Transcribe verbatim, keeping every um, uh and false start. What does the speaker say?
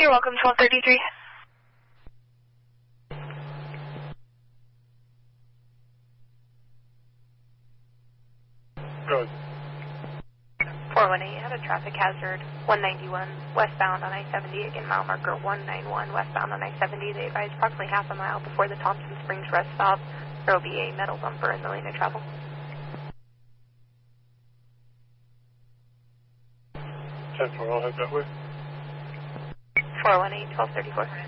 you're welcome, twelve thirty-three. Good. four one eight, have a traffic hazard, one ninety-one, westbound on I seventy, again mile marker one ninety-one, westbound on I seventy. They advise approximately half a mile before the Thompson Springs rest stop. There will be a metal bumper in the lane of travel. ten four, I'll head that way. four one eight, twelve thirty-four.